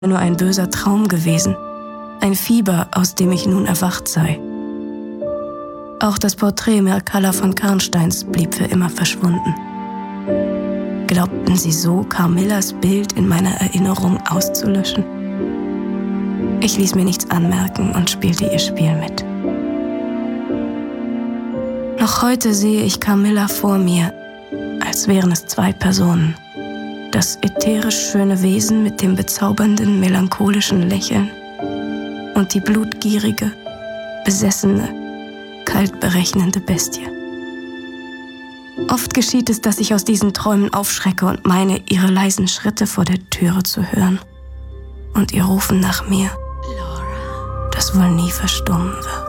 nur ein böser Traum gewesen, ein Fieber, aus dem ich nun erwacht sei. Auch das Porträt Mircalla von Karnsteins blieb für immer verschwunden. Glaubten sie so, Carmillas Bild in meiner Erinnerung auszulöschen? Ich ließ mir nichts anmerken und spielte ihr Spiel mit. Noch heute sehe ich Carmilla vor mir, als wären es zwei Personen. Das ätherisch schöne Wesen mit dem bezaubernden, melancholischen Lächeln und die blutgierige, besessene, kalt berechnende Bestie. Oft geschieht es, dass ich aus diesen Träumen aufschrecke und meine, ihre leisen Schritte vor der Türe zu hören und ihr Rufen nach mir, das wohl nie verstummen wird.